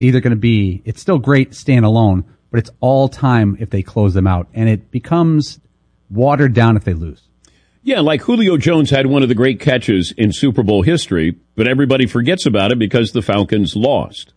either going to be, it's still great standalone, but it's all time if they close them out, and it becomes watered down if they lose. Yeah, like Julio Jones had one of the great catches in Super Bowl history, but everybody forgets about it because the Falcons lost.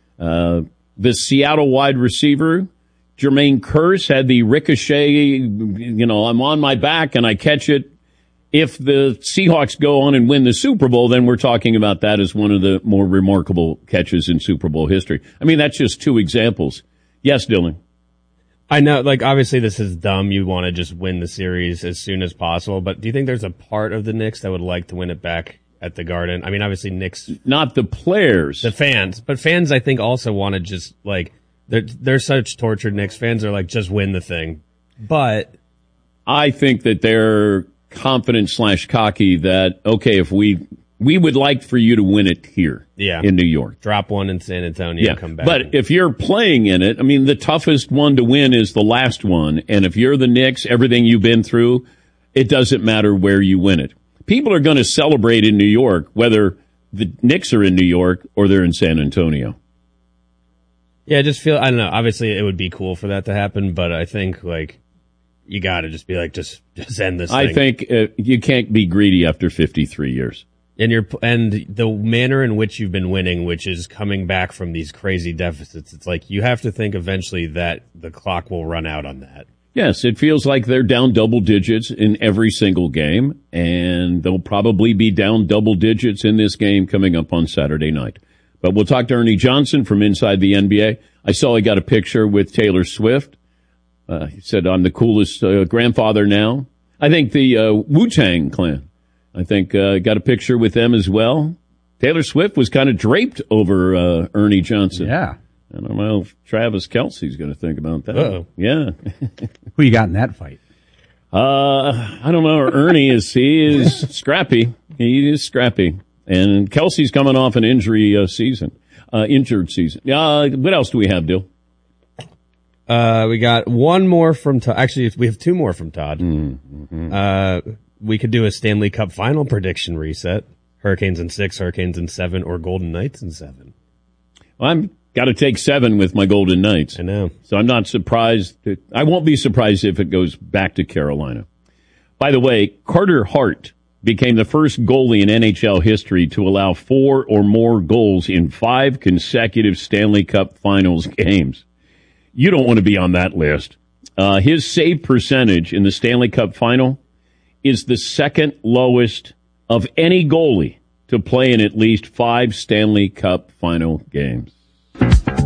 The Seattle wide receiver, Jermaine Kearse, had the ricochet, I'm on my back and I catch it. If the Seahawks go on and win the Super Bowl, then we're talking about that as one of the more remarkable catches in Super Bowl history. I mean, that's just two examples. Yes, Dylan. I know, obviously this is dumb. You want to just win the series as soon as possible, but do you think there's a part of the Knicks that would like to win it back at the Garden? I mean, obviously Knicks... Not the players. The fans. But fans, I think, also want to just, they're such tortured Knicks fans. They're like, just win the thing. But... I think that they're confident/cocky that, okay, if we would like for you to win it here in New York. Drop one in San Antonio, come back. But if you're playing in it, I mean, the toughest one to win is the last one. And if you're the Knicks, everything you've been through, it doesn't matter where you win it. People are going to celebrate in New York, whether the Knicks are in New York or they're in San Antonio. Yeah, I just feel, I don't know, obviously it would be cool for that to happen, but I think, you got to just be just end this thing. I think you can't be greedy after 53 years. And the manner in which you've been winning, which is coming back from these crazy deficits, it's you have to think eventually that the clock will run out on that. Yes, it feels like they're down double digits in every single game, and they'll probably be down double digits in this game coming up on Saturday night. But we'll talk to Ernie Johnson from inside the NBA. I saw he got a picture with Taylor Swift. He said, I'm the coolest grandfather now. I think the Wu-Tang Clan, got a picture with them as well. Taylor Swift was kind of draped over Ernie Johnson. Yeah. I don't know if Travis Kelce's going to think about that. Uh-oh. Yeah. Who you got in that fight? I don't know. Ernie he is scrappy. He is scrappy. And Kelce's coming off an injured season. What else do we have, Dill? We got one more from Todd. Actually, we have two more from Todd. Mm-hmm. We could do a Stanley Cup final prediction reset. Hurricanes in 6, Hurricanes in 7, or Golden Knights in 7. Well, I'm got to take 7 with my Golden Knights. I know. So I'm not surprised. I won't be surprised if it goes back to Carolina. By the way, Carter Hart became the first goalie in NHL history to allow 4 or more goals in 5 consecutive Stanley Cup Finals games. You don't want to be on that list. His save percentage in the Stanley Cup Final is the second lowest of any goalie to play in at least 5 Stanley Cup Final games.